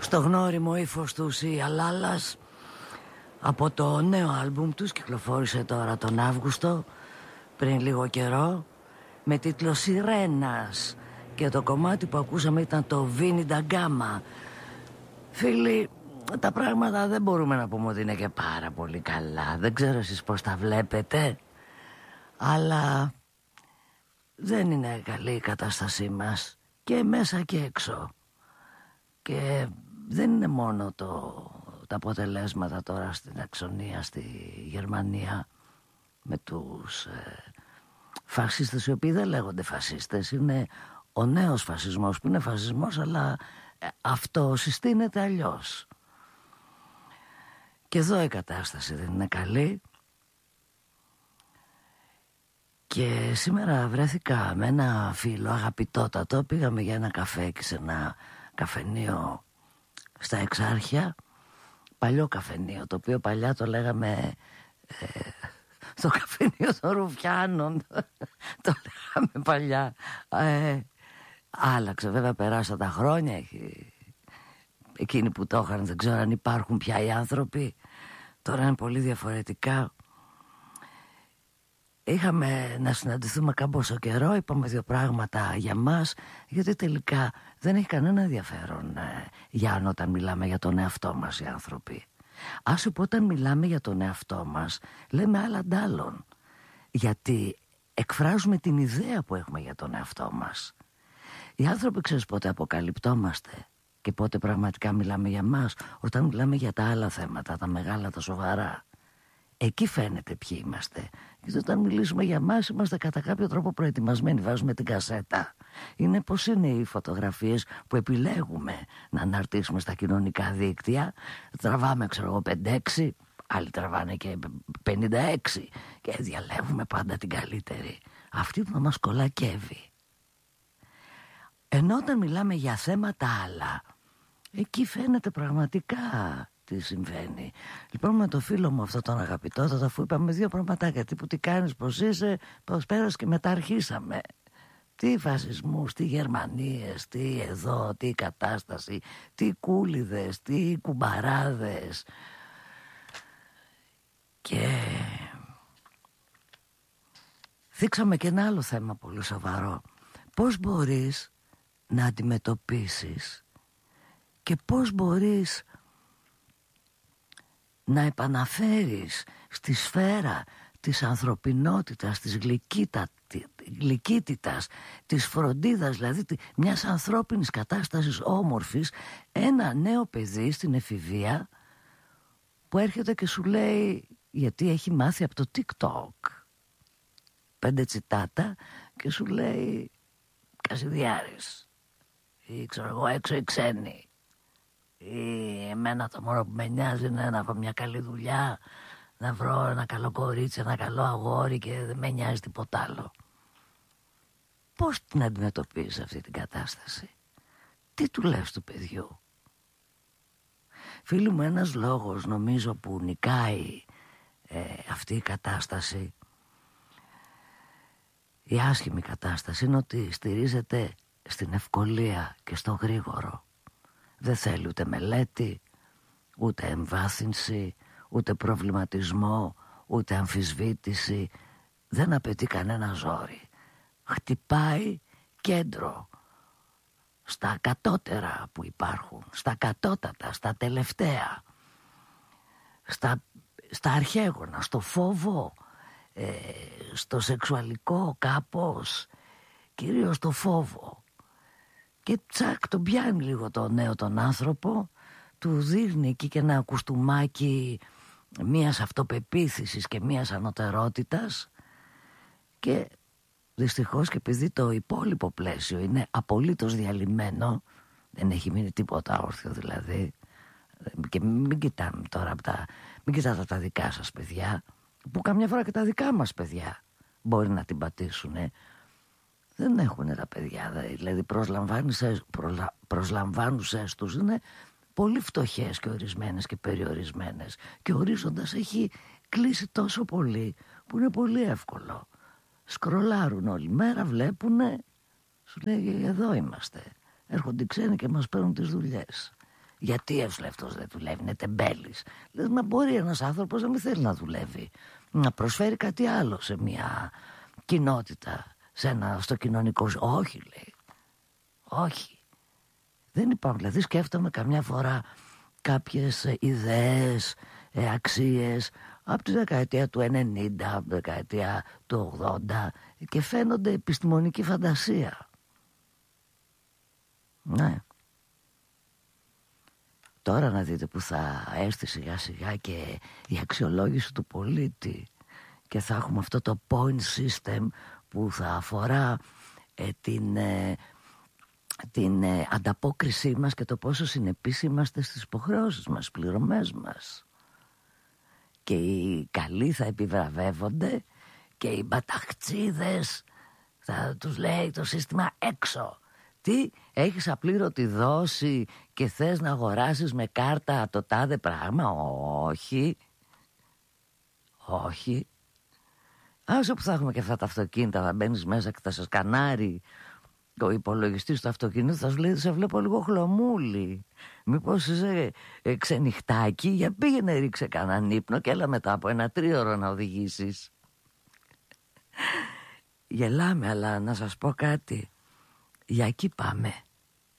Στο γνώριμο ύφος τους οι Αλάλας, από το νέο άλμπουμ τους, κυκλοφόρησε τώρα τον Αύγουστο, πριν λίγο καιρό, με τίτλο Σιρένας, και το κομμάτι που ακούσαμε ήταν το Βίνι Νταγκάμα. Φίλοι, τα πράγματα δεν μπορούμε να πούμε ότι είναι και πάρα πολύ καλά. Δεν ξέρω εσείς πώς τα βλέπετε, αλλά δεν είναι καλή η κατάστασή μας και μέσα και έξω. Και δεν είναι μόνο τα αποτελέσματα τώρα στην Αξονία, στη Γερμανία, με τους φασίστες, οι οποίοι δεν λέγονται φασίστες. Είναι ο νέος φασισμός που είναι φασισμός, αλλά αυτό συστήνεται αλλιώς. Και εδώ η κατάσταση δεν είναι καλή. Και σήμερα βρέθηκα με ένα φίλο αγαπητότατο. Πήγαμε για ένα καφέ και σε ένα καφενείο στα Εξάρχεια, παλιό καφενείο, το οποίο παλιά το λέγαμε το καφενείο των Ρουφιάνων. Το λέγαμε παλιά. Άλλαξε βέβαια, περάσαν τα χρόνια. Εκείνοι που το είχαν δεν ξέρω αν υπάρχουν πια οι άνθρωποι. Τώρα είναι πολύ διαφορετικά. Είχαμε να συναντηθούμε κάμποσο καιρό, είπαμε δύο πράγματα για μας, γιατί τελικά δεν έχει κανένα ενδιαφέρον Γιάννο, όταν μιλάμε για τον εαυτό μας οι άνθρωποι. Άσε που όταν μιλάμε για τον εαυτό μας λέμε άλλα ντάλλον, γιατί εκφράζουμε την ιδέα που έχουμε για τον εαυτό μας. Οι άνθρωποι, ξέρεις πότε αποκαλυπτόμαστε και πότε πραγματικά μιλάμε για μας? Όταν μιλάμε για τα άλλα θέματα, τα μεγάλα, τα σοβαρά. Εκεί φαίνεται ποιοι είμαστε. Γιατί όταν μιλήσουμε για μας είμαστε κατά κάποιο τρόπο προετοιμασμένοι. Βάζουμε την κασέτα. Είναι πως είναι οι φωτογραφίες που επιλέγουμε να αναρτήσουμε στα κοινωνικά δίκτυα. Τραβάμε, ξέρω εγώ, 5-6, άλλοι τραβάνε και 56, και διαλέγουμε πάντα την καλύτερη, αυτή που μας κολακεύει. Ενώ όταν μιλάμε για θέματα άλλα, εκεί φαίνεται πραγματικά τι συμβαίνει. Λοιπόν, με το φίλο μου αυτό τον αγαπητό, αφού είπαμε δύο πραγματάκια, τύπου τι κάνεις, πως είσαι, πως πέρασε, και μετά αρχίσαμε. Τι φασισμούς, τι Γερμανίες, τι εδώ, τι κατάσταση, τι κούλιδες, τι κουμπαράδες. Και θίξαμε και ένα άλλο θέμα πολύ σοβαρό. Πώς μπορείς να αντιμετωπίσεις και πώς μπορείς να επαναφέρεις στη σφαίρα της ανθρωπινότητας, της γλυκύτητας, της φροντίδας, δηλαδή μιας ανθρώπινης κατάστασης όμορφης, ένα νέο παιδί στην εφηβεία που έρχεται και σου λέει, γιατί έχει μάθει από το TikTok 5 τσιτάτα, και σου λέει Κασιδιάρης, ή ξέρω εγώ έξω οι ξένοι, εμένα το μόνο που με νοιάζει είναι να έχω μια καλή δουλειά, να βρω ένα καλό κορίτσι, ένα καλό αγόρι, και δεν με νοιάζει τίποτα άλλο. Πώς την αντιμετωπίζεις αυτή την κατάσταση? Τι του λες του παιδιού? Φίλοι μου, ένας λόγος νομίζω που νικάει αυτή η κατάσταση, η άσχημη κατάσταση, είναι ότι στηρίζεται στην ευκολία και στο γρήγορο. Δεν θέλει ούτε μελέτη, ούτε εμβάθυνση, ούτε προβληματισμό, ούτε αμφισβήτηση. Δεν απαιτεί κανένα ζόρι. Χτυπάει κέντρο στα κατώτερα που υπάρχουν, στα κατώτατα, στα τελευταία, στα αρχαίγωνα, στο φόβο, στο σεξουαλικό κάπως, κυρίως το φόβο. Και τσακ, τον πιάνει λίγο το νέο τον άνθρωπο, του δείχνει εκεί και ένα κουστούμάκι μιας αυτοπεποίθησης και μιας ανωτερότητας, και δυστυχώς, και επειδή το υπόλοιπο πλαίσιο είναι απολύτως διαλυμένο, δεν έχει μείνει τίποτα όρθιο δηλαδή, και μην κοιτάμε τώρα μην κοιτάτε τα δικά σας παιδιά, που καμιά φορά και τα δικά μας παιδιά μπορεί να την πατήσουνε. Δεν έχουν τα παιδιά, δηλαδή προσλαμβάνουσες τους είναι πολύ φτωχές και ορισμένες και περιορισμένες, και ο ορίζοντας έχει κλείσει τόσο πολύ που είναι πολύ εύκολο. Σκρολάρουν όλη μέρα, βλέπουνε, σου λέει εδώ είμαστε, έρχονται οι ξένοι και μας παίρνουν τις δουλειές. Γιατί αυτός δεν δουλεύει, είναι τεμπέλης. Λες, μα μπορεί ένας άνθρωπος να μην θέλει να δουλεύει, να προσφέρει κάτι άλλο σε μια κοινότητα, στο κοινωνικό. Όχι, λέει. Όχι. Δεν υπάρχουν. Δηλαδή σκέφτομαι καμιά φορά κάποιες ιδέες, αξίες από τη δεκαετία του 90, από τη δεκαετία του 80 και φαίνονται επιστημονική φαντασία. Ναι. Τώρα να δείτε που θα έρθει σιγά σιγά και η αξιολόγηση του πολίτη και θα έχουμε αυτό το point system που θα αφορά την ανταπόκρισή μας και το πόσο συνεπείς είμαστε στις υποχρεώσεις μας, πληρωμές μας. Και οι καλοί θα επιβραβεύονται και οι μπαταχτσίδες θα τους λέει το σύστημα έξω. Τι, έχεις απλήρωτη δόση και θες να αγοράσεις με κάρτα το τάδε πράγμα? Όχι. Όχι. Όσο που θα έχουμε και αυτά τα αυτοκίνητα, θα μπαίνεις μέσα και θα σε σκανάρει ο υπολογιστής του αυτοκίνητου, θα σου λέει, σε βλέπω λίγο χλωμούλη. Μήπως είσαι ξενυχτάκι? Για πήγαινε ρίξε κανέναν ύπνο και έλα μετά από 1 τρίωρο να οδηγήσεις. Γελάμε, αλλά να σας πω κάτι. Για εκεί πάμε.